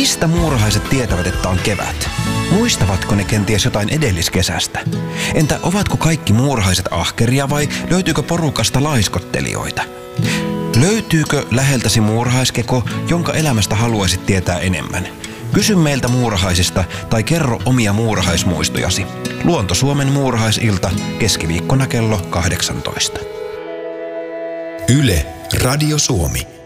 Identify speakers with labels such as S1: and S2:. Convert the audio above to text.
S1: Mistä muurahaiset tietävät, että on kevät? Muistavatko ne kenties jotain edelliskesästä? Entä ovatko kaikki muurahaiset ahkeria vai löytyykö porukasta laiskottelijoita? Löytyykö läheltäsi muurahaiskeko, jonka elämästä haluaisit tietää enemmän? Kysy meiltä muurahaisista tai kerro omia muurahaismuistojasi. Luonto Suomen muurahaisilta keskiviikkona kello 18.
S2: Yle Radio Suomi.